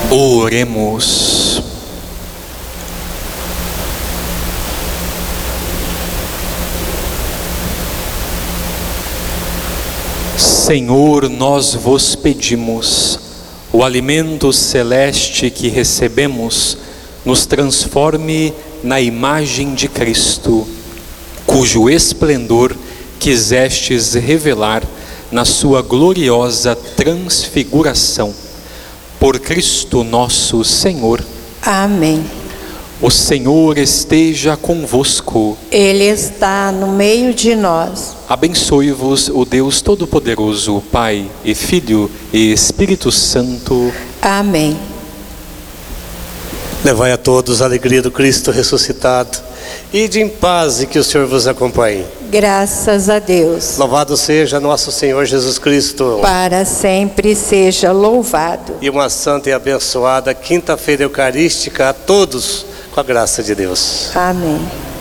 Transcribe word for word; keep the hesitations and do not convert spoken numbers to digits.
Oremos. Senhor, nós vos pedimos, o alimento celeste que recebemos nos transforme na imagem de Cristo, cujo esplendor quisestes revelar na sua gloriosa transfiguração. Por Cristo nosso Senhor. Amém. O Senhor esteja convosco. Ele está no meio de nós. Abençoe-vos o Deus Todo-Poderoso, Pai e Filho e Espírito Santo. Amém. Levai a todos a alegria do Cristo ressuscitado. Ide em paz e que o Senhor vos acompanhe. Graças a Deus. Louvado seja nosso Senhor Jesus Cristo. Para sempre seja louvado. E uma santa e abençoada quinta-feira eucarística a todos, com a graça de Deus. Amém.